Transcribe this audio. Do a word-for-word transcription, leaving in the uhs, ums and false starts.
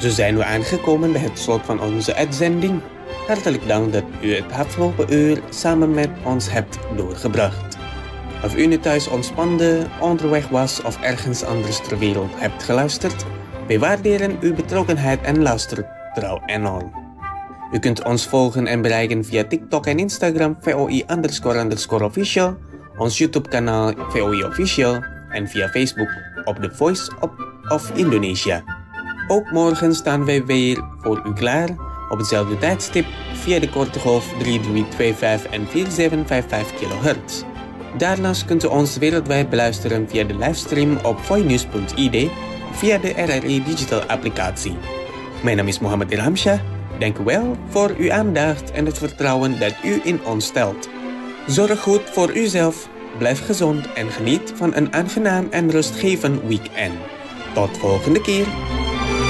Zo zijn we aangekomen bij het slot van onze uitzending. Hartelijk dank dat u het afgelopen uur samen met ons hebt doorgebracht. Of u nu thuis ontspande, onderweg was of ergens anders ter wereld hebt geluisterd, wij waarderen uw betrokkenheid en luistertrouw enorm. U kunt ons volgen en bereiken via TikTok en Instagram V O I underscore underscore official, ons YouTube kanaal V O I official en via Facebook op The Voice of Indonesia. Ook morgen staan wij weer voor u klaar op hetzelfde tijdstip via de korte golf drie drie twee vijf en vier zeven vijf vijf kilohertz. Daarnaast kunt u ons wereldwijd beluisteren via de livestream op voinews punt I D of via de R R I Digital applicatie. Mijn naam is Mohammed Ilhamshah. Dank u wel voor uw aandacht en het vertrouwen dat u in ons stelt. Zorg goed voor uzelf, blijf gezond en geniet van een aangenaam en rustgevend weekend. Tot volgende keer.